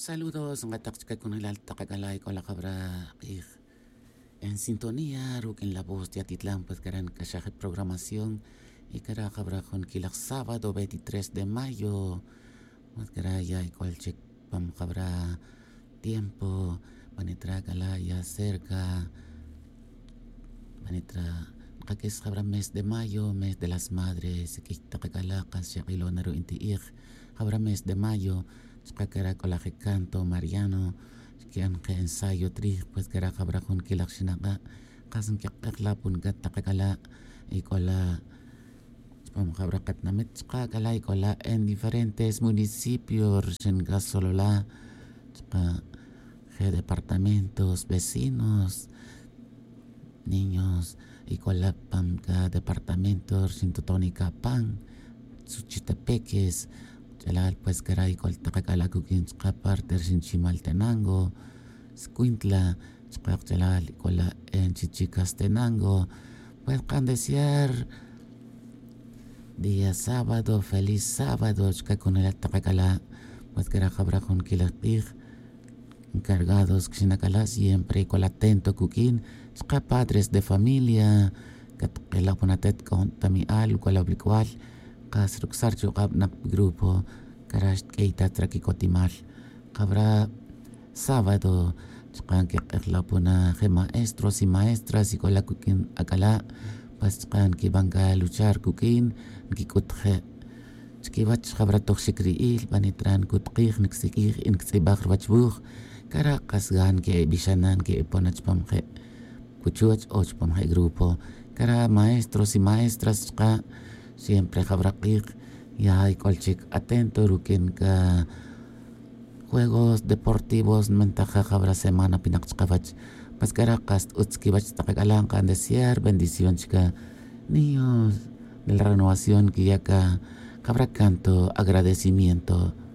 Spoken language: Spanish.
Saludos, ngatak con el alta cagalay con la cabra en sintonía, en la voz de Atitlán, pues que eran cachaje programación y que era cabra con kilak sábado 23 de mayo, pues que era ya igual check pam cabra tiempo, panitra galaya cerca, panitra que es cabra mes de mayo, mes de las madres, que está cagalacas, shakilo naro inti cabra mes de mayo. Que era con la que canto Mariano que ensayo tri pues que era cabra con que la xinaga casan que la pun gata kala y con la cabra katnamit kala y con la en diferentes municipios en Gasolola departamentos vecinos niños y con la pamca departamentos sin totónica pan Suchitepeques Chalal pues caray col takakala kukin parter sin chimaltenango Squintla chalal cola en chichicastenango pues candesear día sábado feliz sábado con el takakala pues que era cabra con kilapig encargados xinacala siempre con atento kukin padres de familia que la ponatet con tami al cual oblicual Kasruksar jugab nak grupo Karash keita trakikotimal Cabra sábado Chkan que puna que maestros y maestras y kola kukin akala Pas chkan que van a luchar kukin Kikutje Chkiwach cabra toxikriil Banitran kutkir niksikir Inksibak wachbuk Kara kasgan que bishanan que ponach pamje Kuchuach och pamje grupo Kara maestros y maestras chka siempre habraqik ya hay colchic atento rukin ka juegos deportivos mentaja habra semana pinakchkavach pues caracas utskivach takagalan kan desear bendición chica niños de la renovación que ya ka cabra canto agradecimiento